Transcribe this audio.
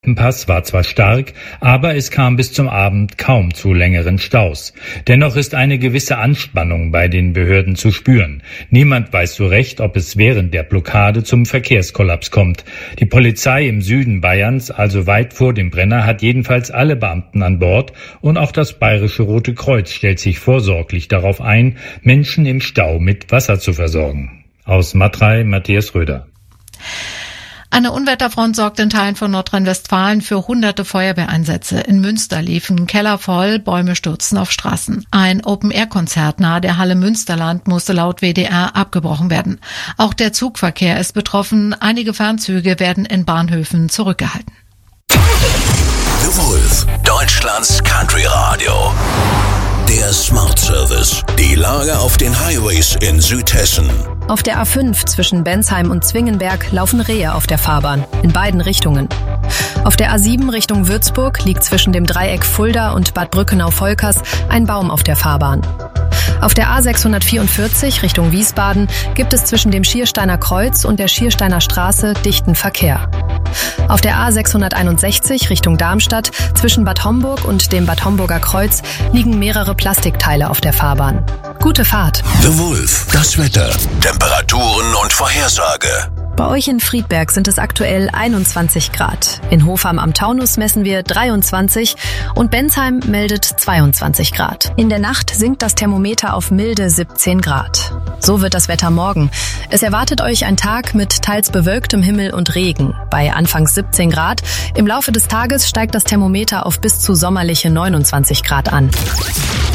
Pass war zwar stark, aber es kam bis zum Abend kaum zu längeren Staus. Dennoch ist eine gewisse Anspannung bei den Behörden zu spüren. Niemand weiß so recht, ob es während der Blockade zum Verkehrskollaps kommt. Die Polizei im Süden Bayerns, also weit vor dem Brenner, hat jedenfalls alle Beamten an Bord und auch das Bayerische Rote Kreuz stellt sich vorsorglich darauf ein, Menschen im Stau mit Wasser zu versorgen. Aus Matrei, Matthias Röder. Eine Unwetterfront sorgt in Teilen von Nordrhein-Westfalen für hunderte Feuerwehreinsätze. In Münster liefen Keller voll, Bäume stürzten auf Straßen. Ein Open-Air-Konzert nahe der Halle Münsterland musste laut WDR abgebrochen werden. Auch der Zugverkehr ist betroffen. Einige Fernzüge werden in Bahnhöfen zurückgehalten. The Wolf, Deutschlands Country Radio. Der Smart Service. Die Lage auf den Highways in Südhessen. Auf der A5 zwischen Bensheim und Zwingenberg laufen Rehe auf der Fahrbahn, in beiden Richtungen. Auf der A7 Richtung Würzburg liegt zwischen dem Dreieck Fulda und Bad Brückenau-Volkers ein Baum auf der Fahrbahn. Auf der A644 Richtung Wiesbaden gibt es zwischen dem Schiersteiner Kreuz und der Schiersteiner Straße dichten Verkehr. Auf der A661 Richtung Darmstadt zwischen Bad Homburg und dem Bad Homburger Kreuz liegen mehrere Plastikteile auf der Fahrbahn. Gute Fahrt. The Wolf, das Wetter, Temperaturen und Vorhersage. Bei euch in Friedberg sind es aktuell 21 Grad. In Hofheim am Taunus messen wir 23 und Bensheim meldet 22 Grad. In der Nacht sinkt das Thermometer auf milde 17 Grad. So wird das Wetter morgen. Es erwartet euch ein Tag mit teils bewölktem Himmel und Regen. Bei anfangs 17 Grad. Im Laufe des Tages steigt das Thermometer auf bis zu sommerliche 29 Grad an.